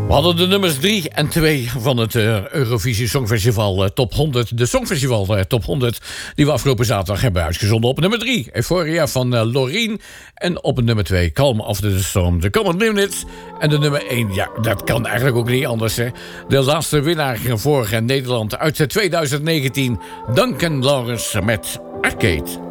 We hadden de nummers 3 en 2 van het Eurovisie Songfestival Top 100. De Songfestival Top 100 die we afgelopen zaterdag hebben uitgezonden. Op nummer 3, Euphoria van Loreen. En op nummer 2, Calm After the Storm, The Common Limits. En de nummer 1, ja, dat kan eigenlijk ook niet anders, hè. De laatste winnaar voor Nederland uit 2019, Duncan Lawrence met Arcade.